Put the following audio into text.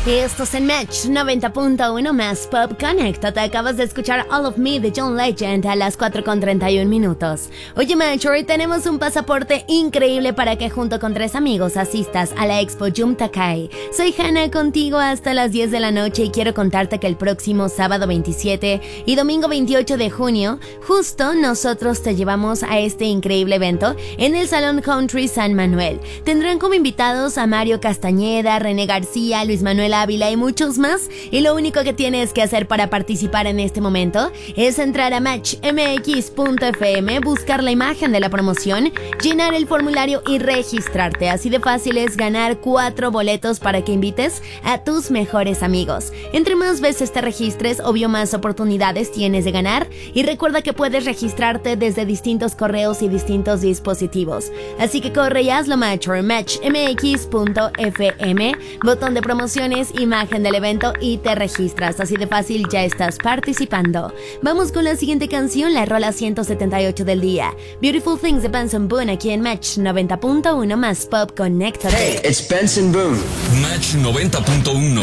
Esto es en Match 90.1 más Pop Connect. Te acabas de escuchar All of Me de John Legend a las 4:31. Oye Match, hoy tenemos un pasaporte increíble para que junto con 3 amigos asistas a la Expo Jum Takai. Soy Hannah, contigo hasta las 10 de la noche y quiero contarte que el próximo sábado 27 y domingo 28 de junio, justo nosotros te llevamos a este increíble evento en el Salón Country San Manuel. Tendrán como invitados a Mario Castañeda, René García, Luis Manuel Ávila y muchos más, y lo único que tienes que hacer para participar en este momento es entrar a matchmx.fm, buscar la imagen de la promoción, llenar el formulario y registrarte. Así de fácil es ganar 4 boletos para que invites a tus mejores amigos. Entre más veces te registres, obvio más oportunidades tienes de ganar, y recuerda que puedes registrarte desde distintos correos y distintos dispositivos. Así que corre y hazlo, matchmx.fm, botón de promociones, imagen del evento y te registras. Así de fácil ya estás participando. Vamos con la siguiente canción, la rola 178 del día, Beautiful Things de Benson Boone, aquí en Match 90.1 más Pop Connect. Hey, it's Benson Boone. Match 90.1.